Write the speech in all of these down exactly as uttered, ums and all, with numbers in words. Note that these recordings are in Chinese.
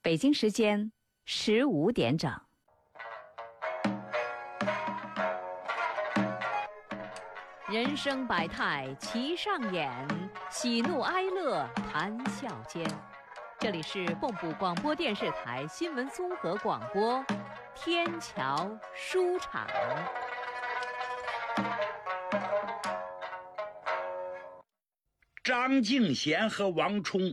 北京时间十五点整。人生百态齐上演，喜怒哀乐谈笑间。这里是蚌埠广播电视台新闻综合广播，天桥书场。 张敬贤和王冲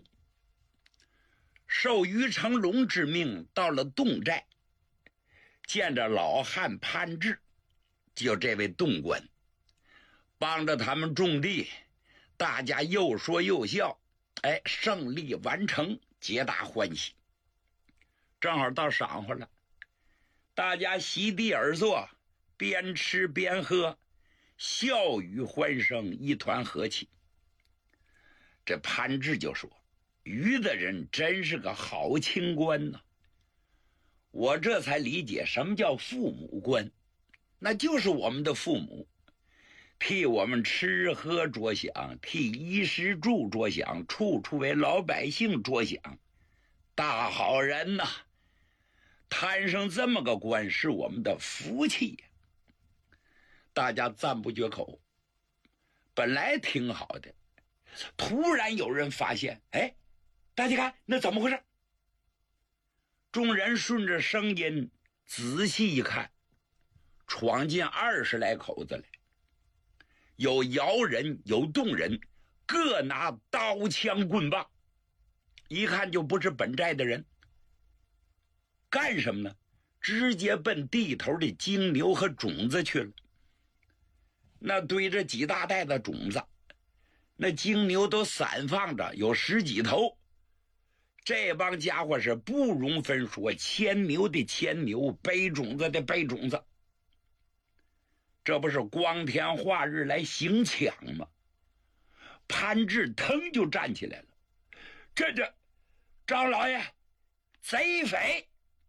受于成龙之命到了侗寨，见着老汉潘志，就这位侗官，帮着他们种地，大家又说又笑，哎，胜利完成，皆大欢喜。正好到晌午了，大家席地而坐，边吃边喝，笑语欢声，一团和气。这潘志就说，于大人真是个好清官呢、啊、我这才理解什么叫父母官，那就是我们的父母，替我们吃喝着想，替衣食住着想，处处为老百姓着想，大好人呐、啊！摊上这么个官是我们的福气呀，大家赞不绝口。本来挺好的，突然有人发现，哎，大家看那怎么回事？众人顺着声音仔细一看，闯进二十来口子来，有摇人，有动人，各拿刀枪棍棒，一看就不是本寨的人。干什么呢？直接奔地头的金牛和种子去了。那堆着几大袋的种子，那金牛都散放着，有十几头。这帮家伙是不容分说，牵牛的牵牛，背种子的背种子。这不是光天化日来行抢吗？潘志腾就站起来了，这这张老爷，贼匪！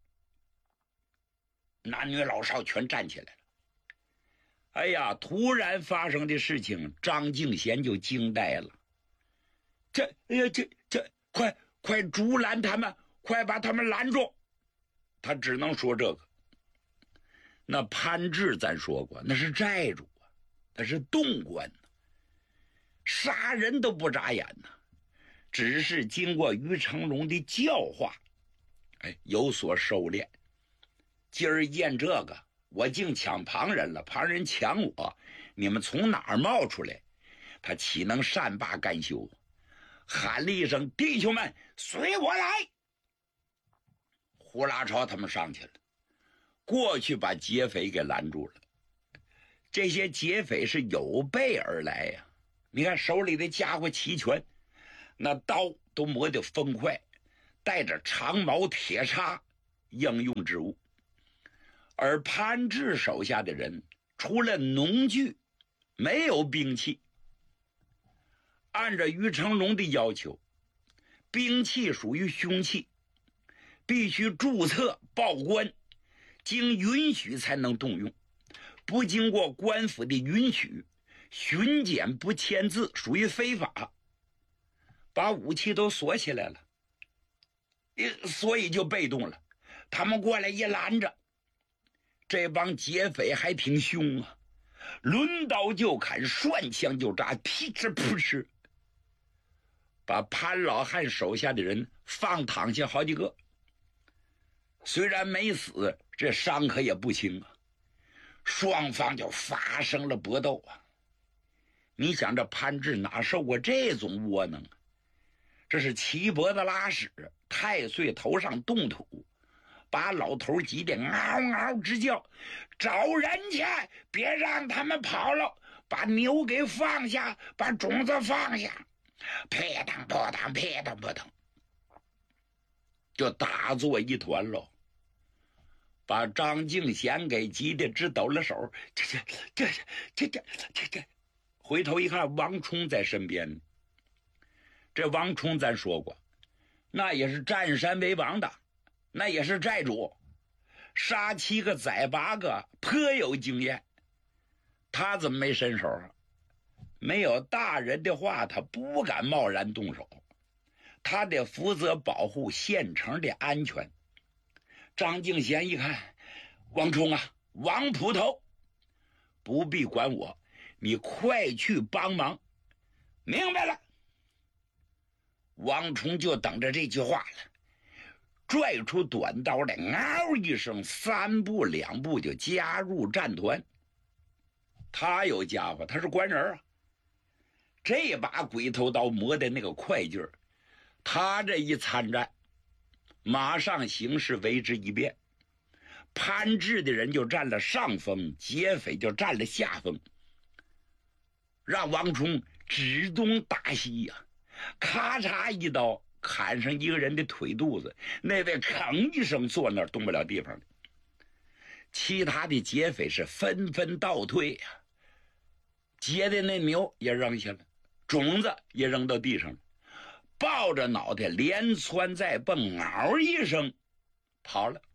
男女老少全站起来了。哎呀，突然发生的事情，张敬贤就惊呆了。这哎呀，这这快快阻拦他们，快把他们拦住！他只能说这个。那潘志咱说过，那是寨主啊，那是侗官呢、啊，杀人都不眨眼呢、啊，只是经过于成龙的教化，哎，有所收敛。今儿见这个，我竟抢旁人了，旁人抢我，你们从哪儿冒出来？他岂能善罢甘休？喊了一声：“弟兄们，随我来！”胡拉超他们上去了，过去把劫匪给拦住了。这些劫匪是有备而来呀、啊，你看手里的家伙齐全，那刀都磨得锋快，带着长矛铁叉，应用之物。而潘志手下的人除了农具，没有兵器。按照于成龙的要求，兵器属于凶器，必须注册报官，经允许才能动用，不经过官府的允许，巡检不签字，属于非法。把武器都锁起来了，所以就被动了。他们过来一拦着，这帮劫匪还挺凶啊，抡刀就砍，涮枪就扎，噼哧扑哧，把潘老汉手下的人放躺下好几个。虽然没死，这伤可也不轻啊。双方就发生了搏斗啊。你想这潘志哪受过这种窝囊啊？这是齐脖子拉屎，太岁头上动土，把老头急得嗷嗷直叫，找人去，别让他们跑了，把牛给放下，把种子放下，扑腾扑腾扑腾扑腾，就打作一团喽。把张敬贤给急得直抖了手，这这这这这这这，回头一看，王冲在身边。这王冲咱说过，那也是占山为王的，那也是寨主，杀七个宰八个，颇有经验。他怎么没伸手啊？没有大人的话，他不敢贸然动手。 他得负责保护县城的安全。张敬贤一看，王冲啊，王捕头，不必管我，你快去帮忙。明白了。王冲就等着这句话了，拽出短刀来，嗷一声，三步两步就加入战团。他有家伙，他是官人啊，这把鬼头刀磨的那个快劲儿，他这一参战，马上形势为之一变。潘志的人就占了上风，劫匪就占了下风，让王冲指东打西呀、啊，咔嚓一刀砍上一个人的腿肚子，那位吭一声坐那儿动不了地方了。其他的劫匪是纷纷倒退呀、啊，劫的那牛也扔下了，种子也扔到地上了，抱着脑袋连窜再蹦，嗷一声跑了。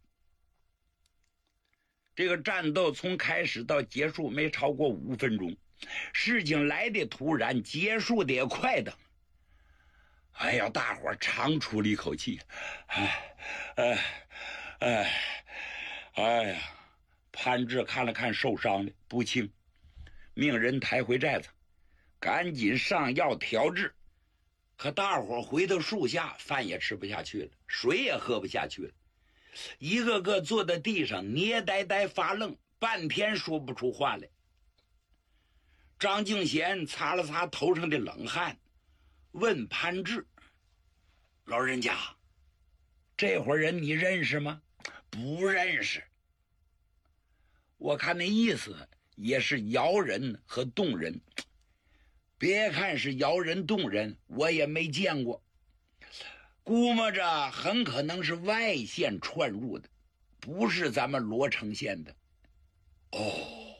这个战斗从开始到结束没超过五分钟，事情来的突然，结束的也快等。哎呀，大伙儿长出了一口气，哎，哎，哎，哎呀！潘志看了看受伤的不轻，命人抬回寨子，赶紧上药调治。可大伙儿回到树下，饭也吃不下去了，水也喝不下去了，一个个坐在地上捏呆呆发愣，半天说不出话来。张敬贤擦了擦头上的冷汗，问潘志：“老人家，这伙人你认识吗？”“不认识。”“我看那意思也是摇人和动人，别看是摇人动人，我也没见过，估摸着很可能是外县串入的，不是咱们罗城县的。”“哦，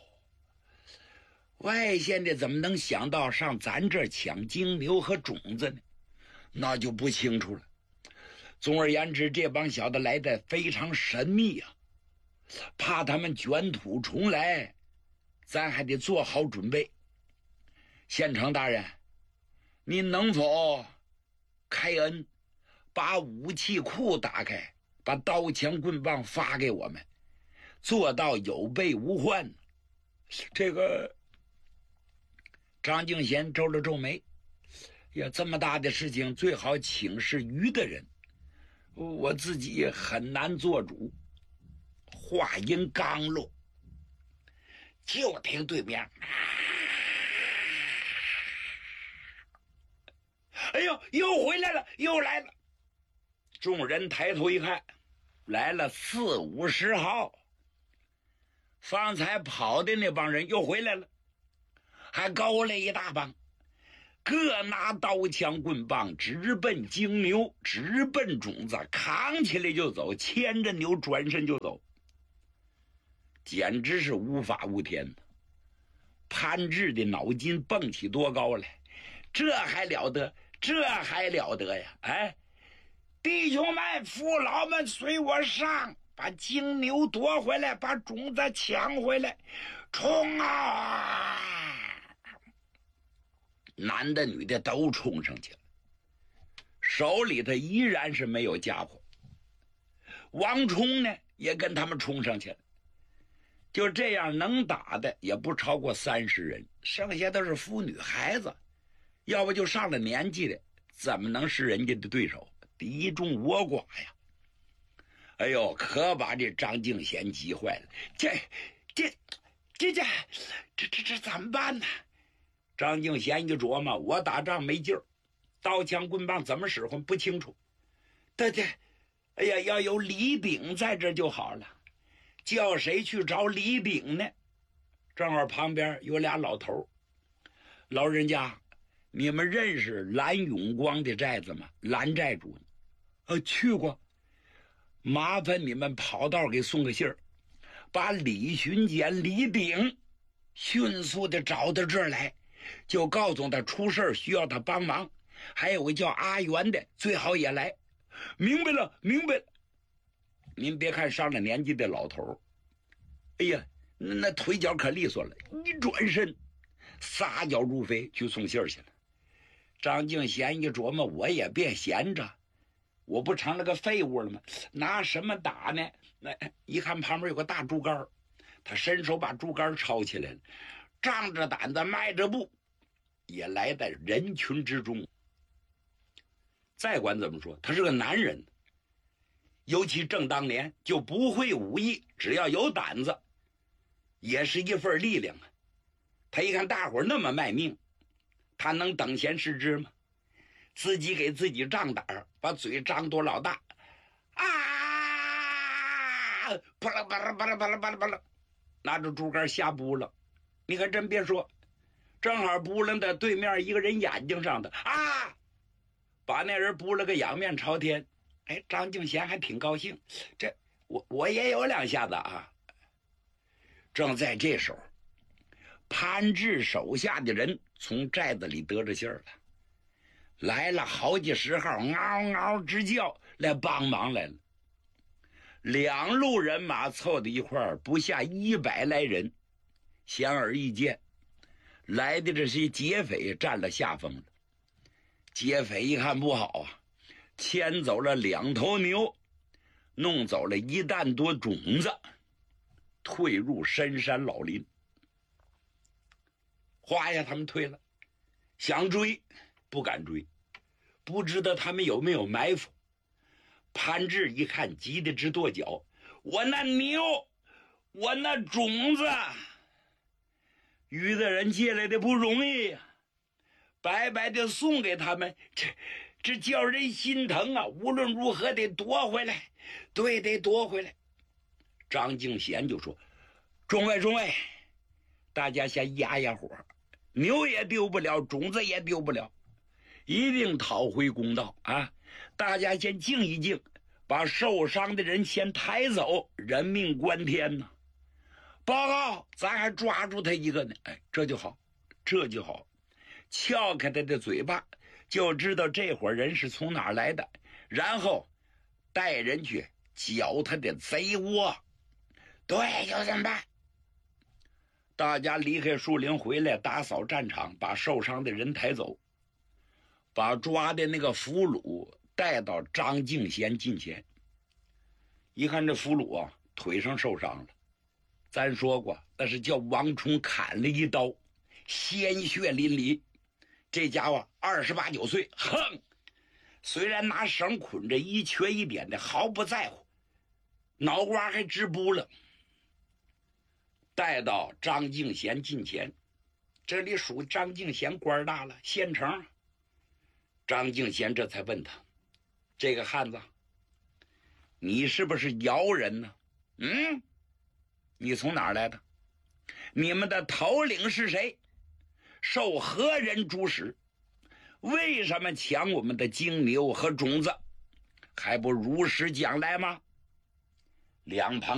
外县的怎么能想到上咱这儿抢金牛和种子呢？那就不清楚了。总而言之，这帮小子来的非常神秘啊，怕他们卷土重来，咱还得做好准备。县城大人，您能否开恩，把武器库打开，把刀枪棍棒发给我们，做到有备无患？”这个张敬贤皱了皱眉，呀，这么大的事情最好请示于的人，我自己很难做主。话音刚落，就听对面，哎呦，又回来了，又来了！众人抬头一看，来了四五十号。方才跑的那帮人又回来了，还勾了一大帮，各拿刀枪棍棒，直奔金牛，直奔种子，扛起来就走，牵着牛转身就走，简直是无法无天。潘志的脑筋蹦起多高来，这还了得，这还了得呀！哎，弟兄们，父老们，随我上，把金牛夺回来，把种子抢回来，冲啊！男的女的都冲上去了，手里头依然是没有家伙。王冲呢也跟他们冲上去了，就这样能打的也不超过三十人，剩下都是妇女孩子，要不就上了年纪的，怎么能是人家的对手？敌众我寡呀！哎呦，可把这张敬贤急坏了，这这这这这这这怎么办呢？张敬贤一琢磨，我打仗没劲儿，刀枪棍棒怎么使唤不清楚，对对，哎呀，要有李炳在这就好了，叫谁去找李炳呢？正好旁边有俩老头。老人家，你们认识蓝永光的寨子吗？蓝寨主呢？呃，去过。麻烦你们跑道给送个信儿，把李巡检李炳迅速的找到这儿来，就告诉他出事需要他帮忙，还有个叫阿元的最好也来。明白了，明白了。您别看上了年纪的老头，哎呀，那腿脚可利索了，一转身撒脚如飞去送信儿去了。 张敬贤一琢磨，我也别闲着，我不成了个废物了吗？拿什么打呢？那一看旁边有个大竹竿，他伸手把竹竿抄起来了，仗着胆子迈着步，也来在人群之中。再管怎么说，他是个男人，尤其正当年就不会武艺，只要有胆子，也是一份力量啊。他一看大伙儿那么卖命，他能等闲视之吗？自己给自己胀胆儿，把嘴张多老大，啊，啪啦啪啦啪啦啪啦啪啦啪啦，拿着竹竿瞎扑棱。你还真别说，正好扑棱在对面一个人眼睛上的啊，把那人扑了个仰面朝天。哎，张敬贤还挺高兴，这我我也有两下子啊。正在这时候，潘志手下的人从寨子里得着信儿了，来了好几十号，嗷嗷直叫来帮忙来了。两路人马凑到一块儿，不下一百来人。显而易见，来的这些劫匪占了下风了。劫匪一看不好啊，牵走了两头牛，弄走了一担多种子，退入深山老林。哗呀，他们退了，想追不敢追，不知道他们有没有埋伏。潘志一看，急得直跺脚，我那牛，我那种子，于大人借来的不容易呀、啊，白白的送给他们，这这叫人心疼啊！无论如何得夺回来，对，得夺回来。张敬贤就说：“众位，众位，大家先压压火，牛也丢不了，种子也丢不了，一定讨回公道啊！大家先静一静，把受伤的人先抬走，人命关天呐！报告，咱还抓住他一个呢！哎，这就好，这就好。”撬开他的嘴巴，就知道这伙人是从哪儿来的，然后带人去剿他的贼窝。对，就这么办。大家离开树林回来，打扫战场，把受伤的人抬走，把抓的那个俘虏带到张敬贤近前。一看这俘虏啊，腿上受伤了，咱说过那是叫王冲砍了一刀，鲜血淋漓。这家伙二十八九岁，哼，虽然拿绳捆着，一瘸一点的，毫不在乎，脑瓜还直扑了。带到张敬贤近前，这里属张敬贤官大了，县城。张敬贤这才问他：“这个汉子，你是不是姚人呢？嗯，你从哪儿来的？你们的头领是谁？受何人主使？为什么抢我们的精牛和种子？还不如实讲来吗？”两旁